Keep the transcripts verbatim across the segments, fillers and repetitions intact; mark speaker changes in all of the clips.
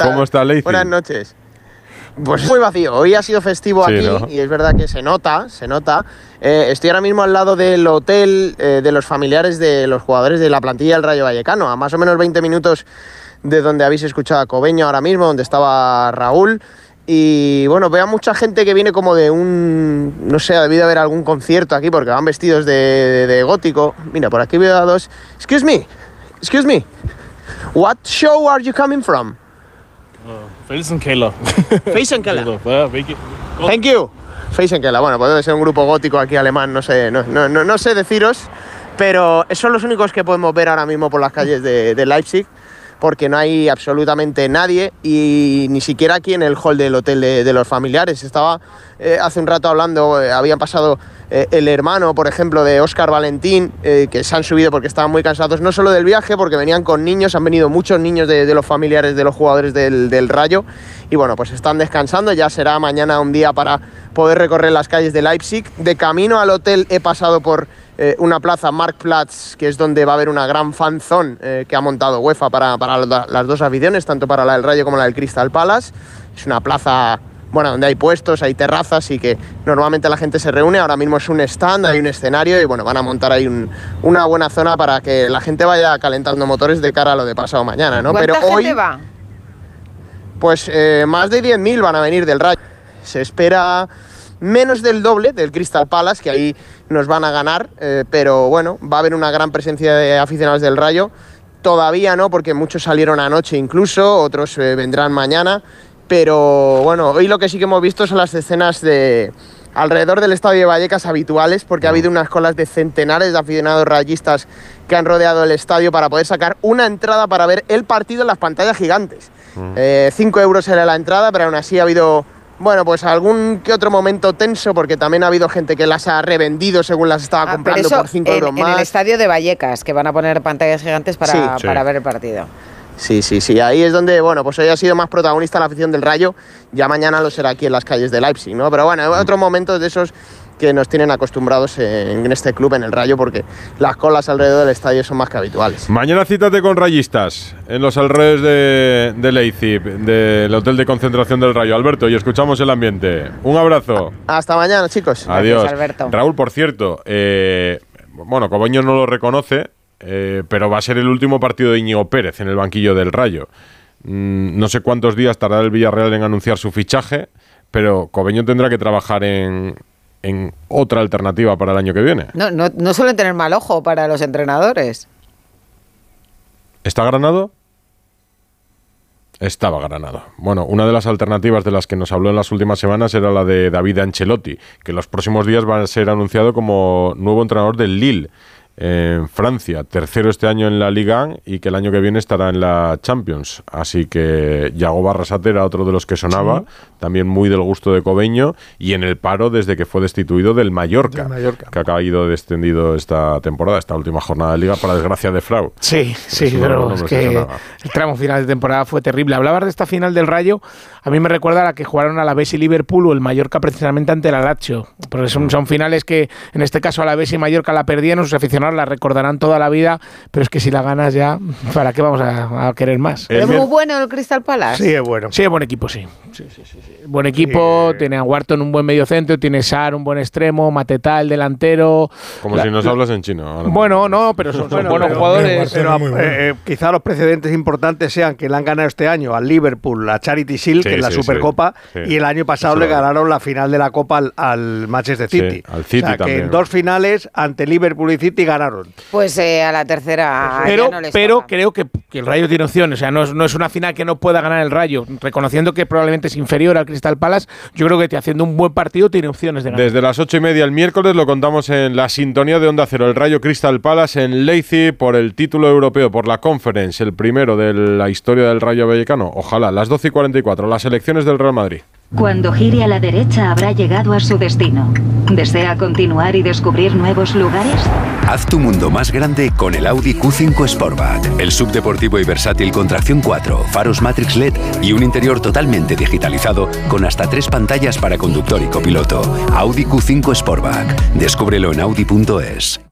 Speaker 1: tal?
Speaker 2: ¿Cómo está Leipzig?
Speaker 1: Buenas noches. Pues muy vacío. Hoy ha sido festivo sí, aquí, ¿no? Y es verdad que se nota, se nota. Eh, estoy ahora mismo al lado del hotel eh, de los familiares de los jugadores de la plantilla del Rayo Vallecano, a más o menos veinte minutos de donde habéis escuchado a Cobeño ahora mismo, donde estaba Raúl. Y bueno, veo a mucha gente que viene como de un... no sé, ha debido haber algún concierto aquí porque van vestidos de, de, de gótico. Mira, por aquí veo a dos... Excuse me, excuse me. What show are you coming from?
Speaker 3: Uh, Felsenkeller.
Speaker 1: Felsenkeller. Thank you. Felsenkeller. Bueno, pues debe ser un grupo gótico aquí alemán, no sé, no, no, no, no sé deciros, pero son los únicos que podemos ver ahora mismo por las calles de, de Leipzig, porque no hay absolutamente nadie y ni siquiera aquí en el hall del hotel de, de los familiares. Estaba eh, hace un rato hablando, eh, habían pasado eh, el hermano, por ejemplo, de Óscar Valentín, eh, que se han subido porque estaban muy cansados, no solo del viaje, porque venían con niños, han venido muchos niños de, de los familiares de los jugadores del, del Rayo, y bueno, pues están descansando. Ya será mañana un día para poder recorrer las calles de Leipzig. De camino al hotel he pasado por Eh, una plaza, Marktplatz, que es donde va a haber una gran fan zone eh, que ha montado UEFA para, para las dos aficiones, tanto para la del Rayo como la del Crystal Palace. Es una plaza, bueno, donde hay puestos, hay terrazas y que normalmente la gente se reúne. Ahora mismo es un stand, hay un escenario y bueno, van a montar ahí un, una buena zona para que la gente vaya calentando motores de cara a lo de pasado mañana, ¿no?
Speaker 4: ¿Cuánta
Speaker 1: Pero
Speaker 4: gente
Speaker 1: hoy,
Speaker 4: va?
Speaker 1: Pues eh, más de diez mil van a venir del Rayo. Se espera menos del doble del Crystal Palace, que ahí nos van a ganar, eh, pero bueno, va a haber una gran presencia de aficionados del Rayo. Todavía no, porque muchos salieron anoche incluso, otros eh, vendrán mañana, pero bueno, hoy lo que sí que hemos visto son las escenas de alrededor del estadio de Vallecas habituales, porque ha habido unas colas de centenares de aficionados rayistas que han rodeado el estadio para poder sacar una entrada para ver el partido en las pantallas gigantes. Uh-huh. eh, cinco euros era la entrada, pero aún así ha habido... Bueno, pues algún que otro momento tenso, porque también ha habido gente que las ha revendido según las estaba
Speaker 4: ah,
Speaker 1: comprando
Speaker 4: eso
Speaker 1: por cinco euros más.
Speaker 4: En el estadio de Vallecas, que van a poner pantallas gigantes para,
Speaker 1: sí,
Speaker 4: para
Speaker 1: sí.
Speaker 4: ver el partido.
Speaker 1: Sí, sí, sí, ahí es donde, bueno, pues hoy ha sido más protagonista la afición del Rayo, ya mañana lo será aquí en las calles de Leipzig, ¿no? Pero bueno, hay otros momentos de esos que nos tienen acostumbrados en este club, en el Rayo, porque las colas alrededor del estadio son más que habituales.
Speaker 2: Mañana cítate con rayistas en los alrededores de, de Leipzig, del hotel de concentración del Rayo. Alberto, y escuchamos el ambiente. Un abrazo.
Speaker 1: Hasta mañana, chicos.
Speaker 2: Adiós.
Speaker 4: Gracias, Alberto.
Speaker 2: Raúl, por cierto, eh, bueno, Cobeño no lo reconoce, eh, pero va a ser el último partido de Íñigo Pérez en el banquillo del Rayo. Mm, no sé cuántos días tardará el Villarreal en anunciar su fichaje, pero Cobeño tendrá que trabajar en... en otra alternativa para el año que viene.
Speaker 4: No, no, no suelen tener mal ojo para los entrenadores.
Speaker 2: ¿Está Granado? Estaba Granado. Bueno, una de las alternativas de las que nos habló en las últimas semanas era la de David Ancelotti, que en los próximos días va a ser anunciado como nuevo entrenador del Lille, en Francia, tercero este año en la Liga y que el año que viene estará en la Champions. Así que Yago Barrasate era otro de los que sonaba, sí. También muy del gusto de Cobeño, y en el paro desde que fue destituido del Mallorca, del Mallorca. Que ha caído descendido esta temporada, esta última jornada de Liga, para desgracia de Frau.
Speaker 5: Sí, sí, pero es que el tramo final de temporada fue terrible. Hablabas de esta final del Rayo, a mí me recuerda a la que jugaron Alavés y Liverpool o el Mallorca precisamente ante el Lazio, porque son, son finales que en este caso Alavés y Mallorca la perdieron, sus aficionados la recordarán toda la vida, pero es que si la ganas ya, ¿para qué vamos a, a querer más?
Speaker 4: ¿Es muy bueno el Crystal Palace?
Speaker 5: Sí, es bueno. Sí, es buen equipo, sí. sí, sí, sí, sí. Buen equipo, sí. Tiene a Wharton un buen medio centro, tiene Sar un buen extremo, Mateta el delantero.
Speaker 2: Como
Speaker 5: la,
Speaker 2: si nos hablas en chino. Ahora
Speaker 5: bueno, no, pero son, son bueno, buenos pero, jugadores.
Speaker 6: Pero, pero, eh, quizá los precedentes importantes sean que le han ganado este año al Liverpool, la Charity Shield, sí, que es la sí, Supercopa, sí, sí. Y el año pasado Eso le ganaron la final de la Copa al, al Manchester City.
Speaker 2: Sí, al City
Speaker 6: o sea,
Speaker 2: también.
Speaker 6: Que en dos finales ante Liverpool y City ganaron.
Speaker 4: Pues eh, a la tercera
Speaker 5: pero,
Speaker 4: ya no les
Speaker 5: pero
Speaker 4: toca.
Speaker 5: Creo que, que el Rayo tiene opciones, o sea, no es, no es una final que no pueda ganar el Rayo, reconociendo que probablemente es inferior al Crystal Palace. Yo creo que te, haciendo un buen partido tiene opciones de ganar.
Speaker 2: Desde las ocho y media el miércoles lo contamos en la sintonía de Onda Cero, el Rayo Crystal Palace en Leipzig por el título europeo, por la Conference, el primero de la historia del Rayo Vallecano. Ojalá, las doce y cuarenta y cuatro, las elecciones del Real Madrid.
Speaker 7: Cuando gire a la derecha habrá llegado a su destino. ¿Desea continuar y descubrir nuevos lugares?
Speaker 8: Haz tu mundo más grande con el Audi Q cinco Sportback. El subdeportivo y versátil con tracción cuatro, faros Matrix L E D y un interior totalmente digitalizado con hasta tres pantallas para conductor y copiloto. Audi Q cinco Sportback. Descúbrelo en audi punto es.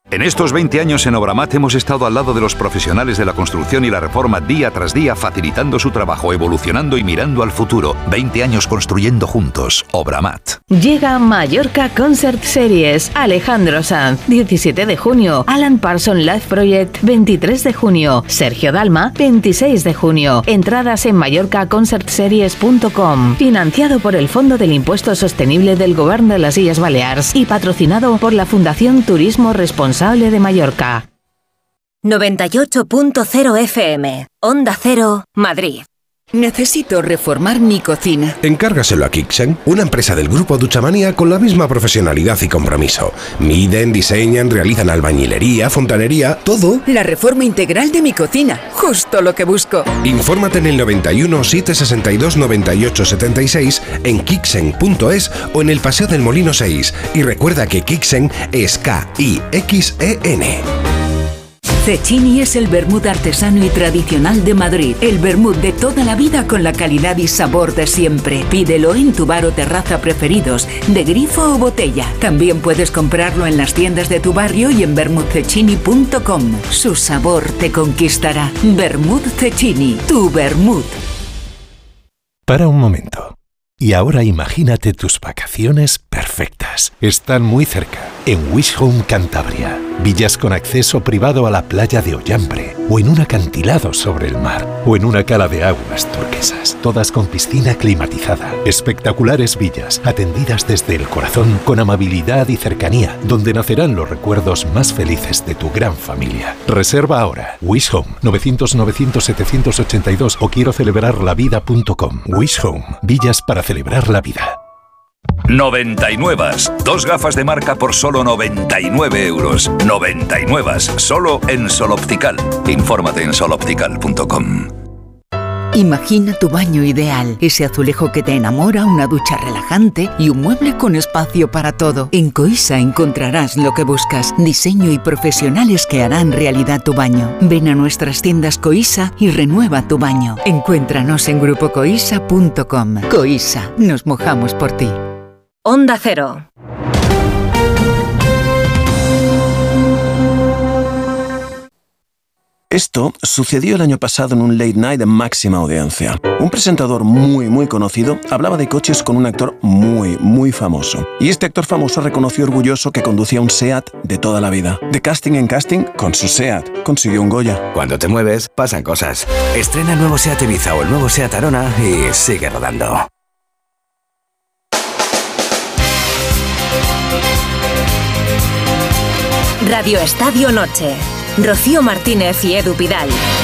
Speaker 9: En estos veinte años en Obramat hemos estado al lado de los profesionales de la construcción y la reforma día tras día, facilitando su trabajo, evolucionando y mirando al futuro. veinte años construyendo juntos. Obramat.
Speaker 10: Llega Mallorca Concert Series. Alejandro Sanz, diecisiete de junio. Alan Parsons Live Project, veintitrés de junio. Sergio Dalma, veintiséis de junio. Entradas en mallorca concert series punto com. Financiado por el Fondo del Impuesto Sostenible del Govern de las Illes Balears y patrocinado por la Fundación Turismo Responsable de Mallorca.
Speaker 11: noventa y ocho punto cero F M, Onda Cero, Madrid.
Speaker 12: Necesito reformar mi cocina.
Speaker 13: Encárgaselo a Kixen, una empresa del grupo Duchamania con la misma profesionalidad y compromiso. Miden, diseñan, realizan albañilería, fontanería, todo.
Speaker 12: La reforma integral de mi cocina, justo lo que busco.
Speaker 13: Infórmate en el noventa y uno, setecientos sesenta y dos, noventa y ocho setenta y seis, en kixen punto es o en el Paseo del Molino seis. Y recuerda que Kixen es K I X E N.
Speaker 14: Cecchini es el vermut artesano y tradicional de Madrid. El vermut de toda la vida con la calidad y sabor de siempre. Pídelo en tu bar o terraza preferidos, de grifo o botella. También puedes comprarlo en las tiendas de tu barrio y en vermut cecchini punto com. Su sabor te conquistará. Vermut Cecchini, tu vermut.
Speaker 15: Para un momento. Y ahora imagínate tus vacaciones perfectas. Están muy cerca, en Wish Home Cantabria. Villas con acceso privado a la playa de Ollambre, o en un acantilado sobre el mar, o en una cala de aguas turquesas, todas con piscina climatizada. Espectaculares villas, atendidas desde el corazón, con amabilidad y cercanía, donde nacerán los recuerdos más felices de tu gran familia. Reserva ahora. Wish Home, novecientos novecientos setecientos ochenta y dos o quiero celebrar la vida punto com. Wish Home, villas para celebrar la vida.
Speaker 9: noventa y nueve. Dos gafas de marca por solo noventa y nueve euros. noventa y nueve. Solo en Sol Optical. Infórmate en sol optical punto com.
Speaker 12: Imagina tu baño ideal, ese azulejo que te enamora, una ducha relajante y un mueble con espacio para todo. En Coisa encontrarás lo que buscas, diseño y profesionales que harán realidad tu baño. Ven a nuestras tiendas Coisa y renueva tu baño. Encuéntranos en grupo coisa punto com. Coisa, nos mojamos por ti.
Speaker 11: Onda Cero.
Speaker 16: Esto sucedió el año pasado en un late night de máxima audiencia. Un presentador muy, muy conocido hablaba de coches con un actor muy, muy famoso. Y este actor famoso reconoció orgulloso que conducía un SEAT de toda la vida. De casting en casting, con su SEAT, consiguió un Goya.
Speaker 17: Cuando te mueves, pasan cosas. Estrena el nuevo SEAT Ibiza o el nuevo SEAT Arona y sigue rodando.
Speaker 11: Radio Estadio Noche. Rocío Martínez y Edu Pidal.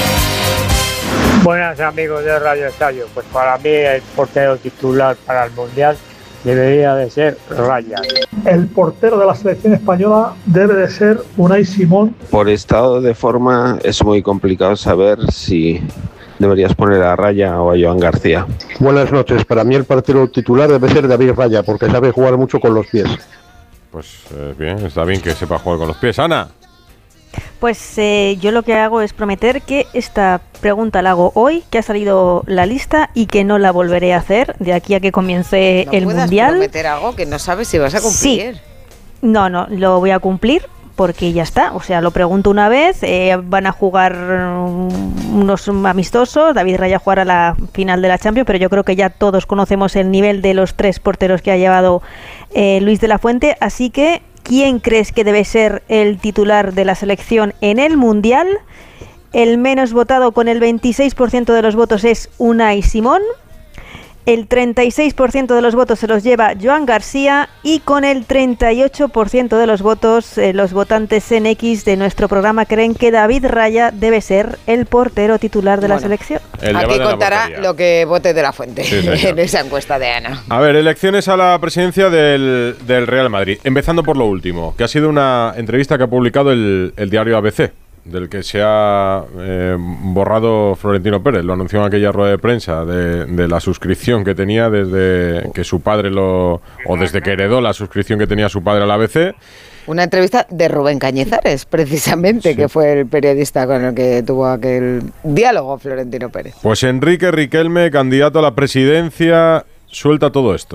Speaker 18: Buenas amigos de Radio Estadio, pues para mí el portero titular para el Mundial debería de ser Raya.
Speaker 19: El portero de la selección española debe de ser Unai Simón.
Speaker 20: Por estado de forma es muy complicado saber si deberías poner a Raya o a Joan García.
Speaker 21: Buenas noches, para mí el portero titular debe ser David Raya, porque sabe jugar mucho con los pies.
Speaker 2: Pues eh, bien, está bien que sepa jugar con los pies. Ana.
Speaker 22: Pues eh, yo lo que hago es prometer que esta pregunta la hago hoy, que ha salido la lista y que no la volveré a hacer de aquí a que comience
Speaker 4: no
Speaker 22: el Mundial.
Speaker 4: No prometer algo que no sabes si vas a cumplir.
Speaker 22: Sí. No, no, lo voy a cumplir porque ya está. O sea, lo pregunto una vez, eh, van a jugar unos amistosos, David Raya jugará la final de la Champions, pero yo creo que ya todos conocemos el nivel de los tres porteros que ha llevado eh, Luis de la Fuente, así que ¿quién crees que debe ser el titular de la selección en el Mundial? El menos votado con el veintiséis por ciento de los votos es Unai Simón. El treinta y seis por ciento de los votos se los lleva Joan García y con el treinta y ocho por ciento de los votos eh, los votantes en X de nuestro programa creen que David Raya debe ser el portero titular de bueno, la selección.
Speaker 4: Aquí contará lo que vote de la Fuente sí, en esa encuesta de Ana.
Speaker 2: A ver, elecciones a la presidencia del, del Real Madrid. Empezando por lo último, que ha sido una entrevista que ha publicado el, el diario A B C, del que se ha eh, borrado Florentino Pérez. Lo anunció en aquella rueda de prensa de, de la suscripción que tenía desde que su padre lo... o desde que heredó la suscripción que tenía su padre al A B C.
Speaker 4: Una entrevista de Rubén Cañizares, precisamente, sí. que fue el periodista con el que tuvo aquel diálogo Florentino Pérez.
Speaker 2: Pues Enrique Riquelme, candidato a la presidencia, suelta todo esto.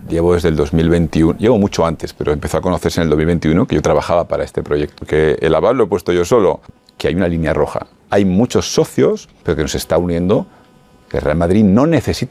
Speaker 1: llevo desde el dos mil veintiuno, llevo mucho antes, pero empezó a conocerse en el dos mil veintiuno, que yo trabajaba para este proyecto. Que el aval lo he puesto yo solo, que hay una línea roja. Hay muchos socios, pero que nos está uniendo, que Real Madrid no necesita